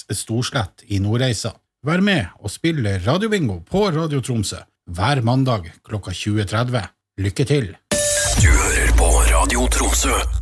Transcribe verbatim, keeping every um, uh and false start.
neste storslett i Nordreisa. Vær med og spille radiobingo på Radio Tromsø hver mandag klokka tjue tretti. Lykke til! Du hører på Radio Tromsø.